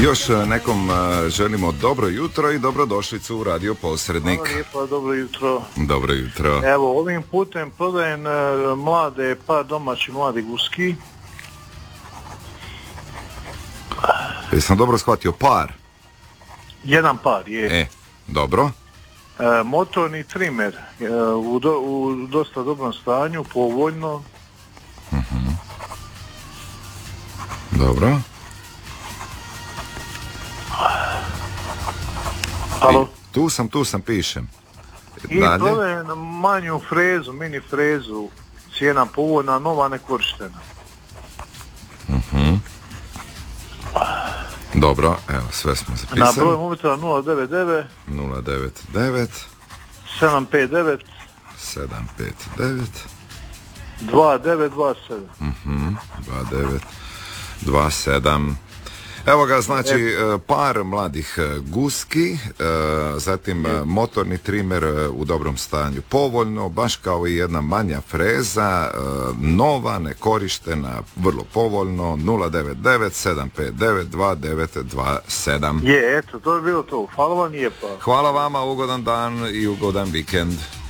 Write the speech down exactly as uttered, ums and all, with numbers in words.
Još nekom želimo dobro jutro i dobrodošlicu u Radio Posrednik. Hvala lijepo, dobro jutro. Dobro jutro. Evo, ovim putem prodajem mlade, par domaći mladi guski. Jesam dobro shvatio, par? Jedan par, je. E, dobro. E, motorni trimer, e, u, do, u dosta dobrom stanju, povoljno. Uh-huh. Dobro. Halo? I, tu sam, tu sam, pišem. I dalje. prodajem manju frezu, mini frezu, cijena povoljna, nova, nekorištena. Uh-huh. Dobro, evo, sve smo zapisali. Na broj mobitela nula devet devet nula devet devet sedam pet devet sedam pet devet dva devet dva sedam. Mhm, dva devet dva sedam. Evo ga, znači par mladih guski, zatim motorni trimer u dobrom stanju, povoljno, baš kao i jedna manja freza, nova, nekorištena, vrlo povoljno, nula devet devet sedam pet devet dva devet dva sedam. Je, eto, to je bilo to. Hvala vam lijepa. Hvala vama, ugodan dan i ugodan vikend.